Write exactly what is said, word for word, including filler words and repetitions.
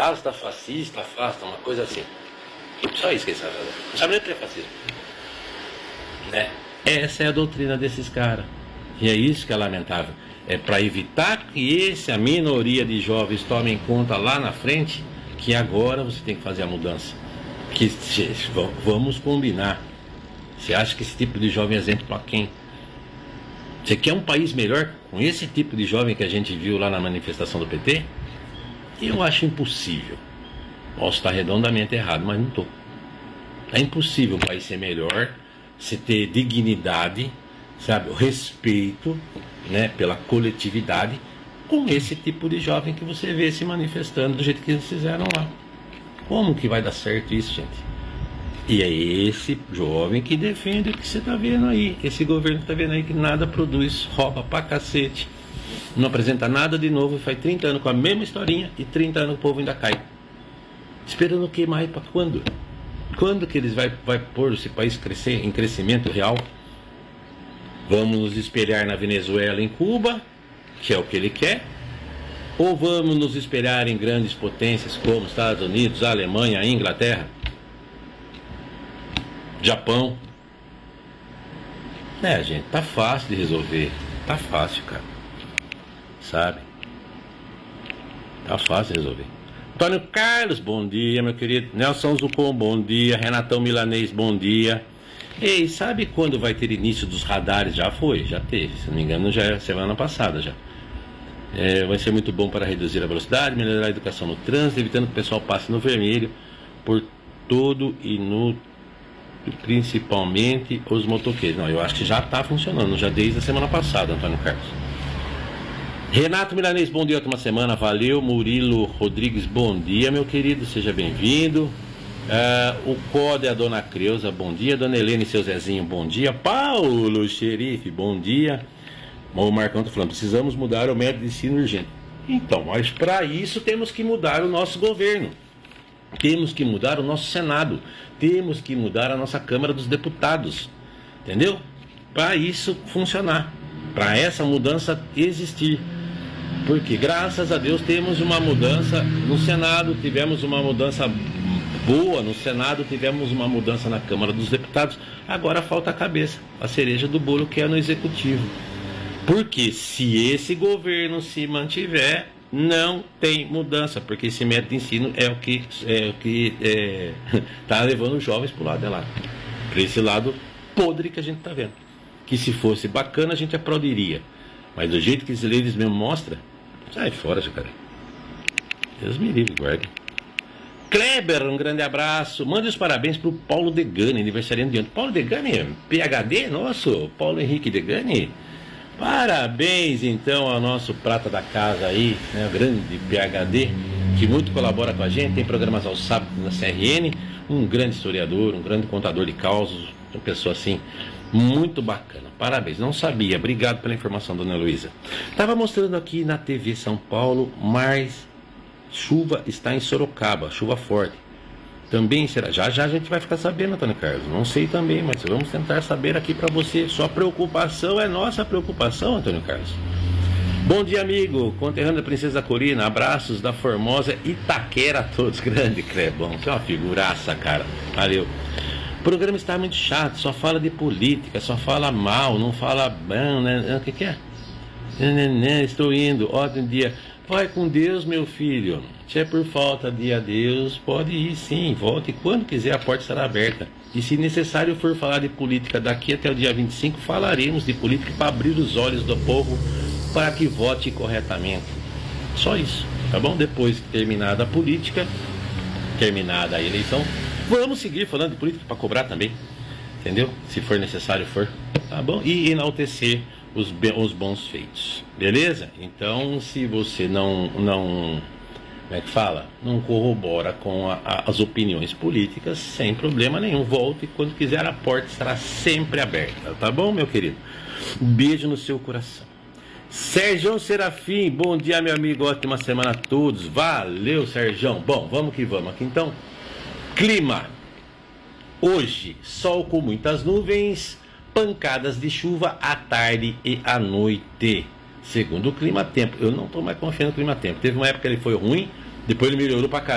afasta fascista, afasta uma coisa assim. Só isso que eles sabem fazer. Não sabe nem o que é fascismo. Né? Essa é a doutrina desses caras. E é isso que é lamentável. É para evitar que essa minoria de jovens tomem conta lá na frente, que agora você tem que fazer a mudança. Que vamos combinar. Você acha que esse tipo de jovem é exemplo para quem? Você quer um país melhor com esse tipo de jovem que a gente viu lá na manifestação do P T? Eu acho impossível. Posso estar redondamente errado, mas não estou. É impossível o país ser melhor, se ter dignidade, sabe, o respeito, né, pela coletividade, com esse tipo de jovem que você vê se manifestando do jeito que eles fizeram lá. Como que vai dar certo isso, gente? E é esse jovem que defende o que você está vendo aí. Esse governo que está vendo aí que nada produz, rouba pra cacete, não apresenta nada de novo, faz trinta anos com a mesma historinha e trinta anos o povo ainda cai. Esperando o que mais? Para quando? Quando que eles vai, vai pôr esse país crescer em crescimento real? Vamos nos espelhar na Venezuela, em Cuba, que é o que ele quer? Ou vamos nos espelhar em grandes potências como Estados Unidos, Alemanha, Inglaterra, Japão? É, gente, tá fácil de resolver. Tá fácil, cara. Sabe? Tá fácil de resolver. Antônio Carlos, bom dia, meu querido. Nelson Zucon, bom dia. Renatão Milanês, bom dia. Ei, sabe quando vai ter início dos radares? Já foi, já teve. Se não me engano, já é semana passada já. É, vai ser muito bom para reduzir a velocidade, melhorar a educação no trânsito, evitando que o pessoal passe no vermelho por todo e no principalmente os motoqueiros. Não, eu acho que já está funcionando, já desde a semana passada, Antônio Carlos. Renato Milanês, bom dia, ótima semana, valeu. Murilo Rodrigues, bom dia, meu querido, seja bem-vindo. Uh, o Code é a dona Creuza, bom dia. Dona Helena e seu Zezinho, bom dia. Paulo Xerife, bom dia. O Marcão está falando, precisamos mudar o método de ensino urgente. Então, mas para isso temos que mudar o nosso governo. Temos que mudar o nosso Senado. Temos que mudar a nossa Câmara dos Deputados. Entendeu? Para isso funcionar. Para essa mudança existir. Porque graças a Deus temos uma mudança no Senado, tivemos uma mudança boa no Senado, tivemos uma mudança na Câmara dos Deputados. Agora falta a cabeça, a cereja do bolo, que é no Executivo. Porque se esse governo se mantiver, não tem mudança, porque esse método de ensino é o que é o que está é, levando os jovens para o lado de lá, para esse lado podre que a gente está vendo. Que se fosse bacana a gente aplaudiria, mas do jeito que eles mesmo mostram, sai fora, cara. Deus me livre, guarda. Kleber, um grande abraço. Mande os parabéns para o Paulo Degani, aniversariante de ontem. Paulo Degani, P H D nosso, Paulo Henrique Degani. Parabéns então ao nosso prata da casa aí, né, o grande P H D, que muito colabora com a gente, tem programas aos sábados na C R N, um grande historiador, um grande contador de causos, uma pessoa assim, muito bacana. Parabéns, não sabia, obrigado pela informação, dona Luísa. Estava mostrando aqui na T V São Paulo, mas chuva está em Sorocaba, chuva forte. Também será, já já a gente vai ficar sabendo, Antônio Carlos, não sei também, mas vamos tentar saber aqui para você. Sua preocupação é nossa preocupação, Antônio Carlos. Bom dia, amigo, conterrâneo da Princesa Corina, abraços da formosa Itaquera a todos. Grande Clebão, você é uma figuraça, cara, valeu. O programa está muito chato, só fala de política, só fala mal, não fala bom, né? O que que é? Estou indo, ótimo dia. Vai com Deus, meu filho. Se é por falta de adeus, pode ir sim, volte quando quiser, a porta estará aberta. E se necessário for falar de política daqui até o dia vinte e cinco, falaremos de política para abrir os olhos do povo para que vote corretamente. Só isso, tá bom? Depois que terminada a política, terminada a eleição, vamos seguir falando de política para cobrar também, entendeu? Se for necessário for, tá bom? E enaltecer os, os bons feitos, beleza? Então, se você não, não, como é que fala? Não corrobora com a, a, as opiniões políticas, sem problema nenhum, volte quando quiser, a porta estará sempre aberta, tá bom, meu querido? Beijo no seu coração. Sérgio Serafim, bom dia, meu amigo, ótima semana a todos, valeu, Sérgio. Bom, vamos que vamos aqui então. Clima, hoje, sol com muitas nuvens, pancadas de chuva à tarde e à noite, segundo o Clima Tempo. Eu não estou mais confiando no Clima Tempo, teve uma época que ele foi ruim, depois ele melhorou pra caramba.